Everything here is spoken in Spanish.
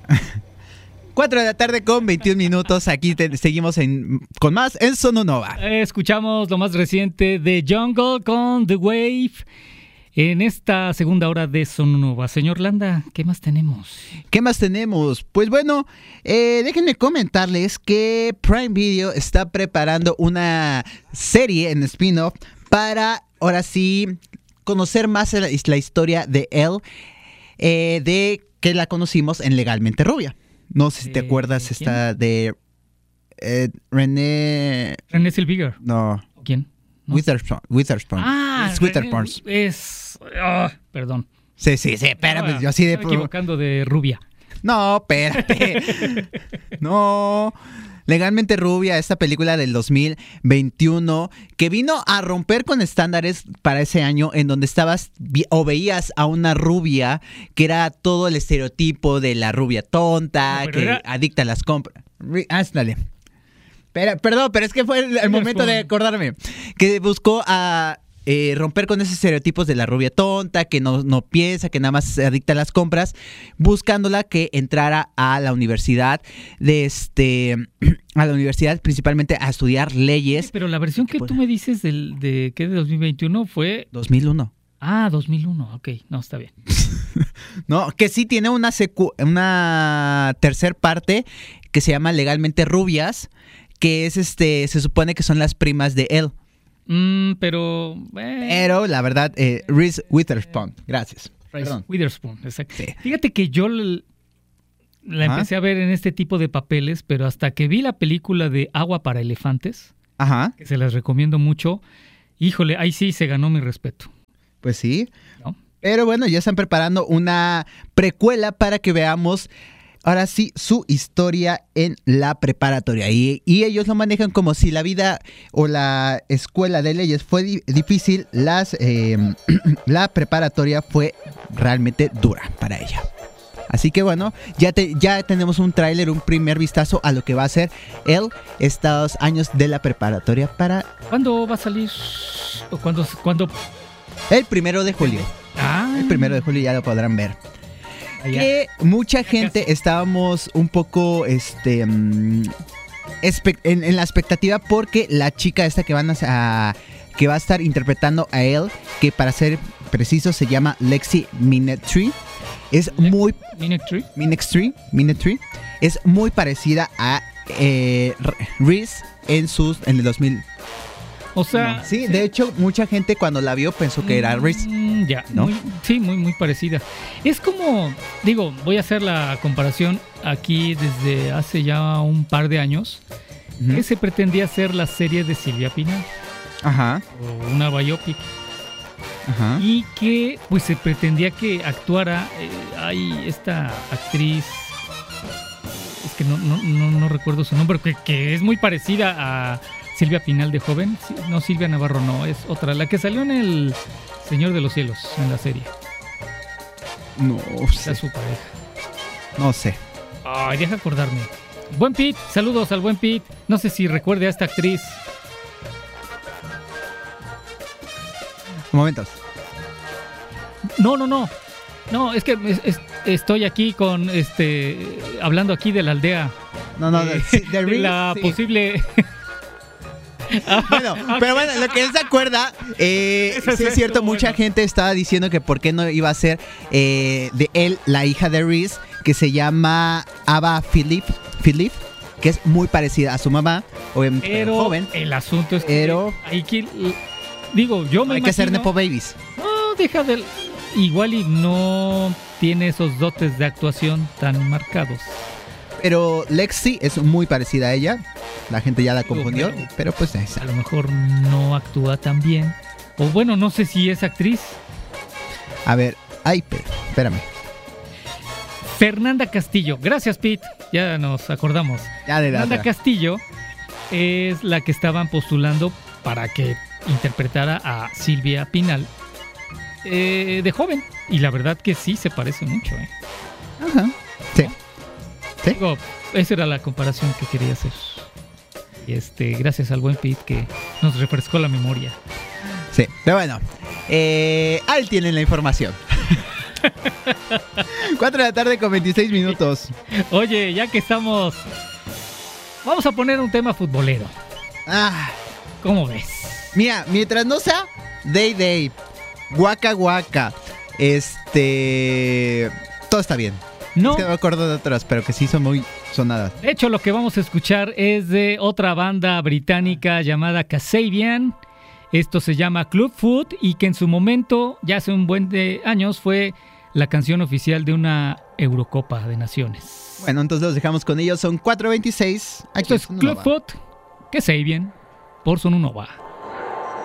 4 de la tarde con 21 minutos. Aquí seguimos con más en Sononova. Escuchamos lo más reciente de Jungle con The Wave en esta segunda hora de Sononova. Señor Landa, ¿qué más tenemos? Pues bueno, déjenme comentarles que Prime Video está preparando una serie en spin-off para, ahora sí, conocer más la historia de Elle, de que la conocimos en Legalmente Rubia. No sé si te acuerdas, esta de René Zellweger. No. ¿Quién? ¿No? Witherspoon. Ah, Witherspoon. Perdón. Sí, espérame, yo así de... Estoy equivocando de rubia. No, espérate. No. Legalmente Rubia, esta película del 2021 que vino a romper con estándares para ese año, en donde estabas o veías a una rubia que era todo el estereotipo de la rubia tonta, que era adicta a las compras. Dale. Perdón, pero es que fue el momento de acordarme. Que buscó a romper con esos estereotipos de la rubia tonta, que no piensa, que nada más se adicta a las compras, buscándola que entrara a la universidad, a la universidad principalmente a estudiar leyes. Sí, pero la versión que tú me dices de 2021 fue... 2001. Ah, 2001, ok, no, está bien. No, que sí tiene una tercer parte que se llama Legalmente Rubias, que es se supone que son las primas de Elle. Pero la verdad, Reese Witherspoon. Gracias. Reese Witherspoon, exacto. Sí. Fíjate que yo la empecé a ver en este tipo de papeles, pero hasta que vi la película de Agua para Elefantes, que se las recomiendo mucho, híjole, ahí sí se ganó mi respeto. Pues sí. ¿No? Pero bueno, ya están preparando una precuela para que veamos ahora sí su historia en la preparatoria. Y ellos lo manejan como si la vida o la escuela de leyes fue difícil, la preparatoria fue realmente dura para ella. Así que bueno, ya tenemos un tráiler, un primer vistazo a lo que va a ser estos años de la preparatoria para... ¿Cuándo va a salir? ¿O cuándo? El 1 de julio. El 1 de julio ya lo podrán ver. Que mucha gente estábamos un poco en la expectativa, porque la chica esta que va a estar interpretando a Elle, que para ser preciso se llama Lexi Minetry, es muy Minetry es muy parecida a Reese en el 2000. O sea, sí, de hecho, mucha gente cuando la vio pensó que era Reese. Ya, ¿no? Muy parecida. Es como, voy a hacer la comparación aquí desde hace ya un par de años, que se pretendía hacer la serie de Silvia Pinal. Ajá. O una biopic. Ajá. Y que pues se pretendía que actuara, hay esta actriz, es que no recuerdo su nombre, que es muy parecida a Silvia Pinal de joven. No, Silvia Navarro no, es otra, la que salió en El Señor de los Cielos, en la serie. No sé. Su pareja. No sé. Ay, deja acordarme. Buen Pete, saludos al buen Pete. No sé si recuerde a esta actriz. Momentos. No, es que estoy aquí con hablando aquí de la aldea. De la posible. Bueno, pero bueno, lo que él se acuerda, sí es cierto, mucha gente estaba diciendo que por qué no iba a ser de él la hija de Reese, que se llama Ava Philippe, que es muy parecida a su mamá, obviamente, pero joven. El asunto es que hay que, yo me imagino, que ser nepo babies. No, deja de, igual y no tiene esos dotes de actuación tan marcados. Pero Lexi es muy parecida a ella. La gente ya la confundió, pero pues a lo mejor no actúa tan bien. O bueno, no sé si es actriz. A ver, espérame. Fernanda Castillo. Gracias, Pete. Ya nos acordamos. Fernanda Castillo es la que estaban postulando para que interpretara a Silvia Pinal de joven. Y la verdad que sí se parece mucho. Ajá. Sí. ¿Sí? Esa era la comparación que quería hacer. Y gracias al buen Pete que nos refrescó la memoria. Sí, pero bueno, ahí tienen la información. 4 de la tarde con 26 minutos. Oye, ya que estamos... Vamos a poner un tema futbolero. ¿Cómo ves? Mira, mientras no sea Day, Waka Waka, todo está bien. No. Es que no me acuerdo de otras, pero que sí son muy sonadas. De hecho, lo que vamos a escuchar es de otra banda británica llamada Kasabian. Esto se llama Club Foot y que en su momento, ya hace un buen de años, fue la canción oficial de una Eurocopa de Naciones. Bueno, entonces los dejamos con ellos. Son 4:26. Esto es Club Foot, Kasabian, por Sonunova.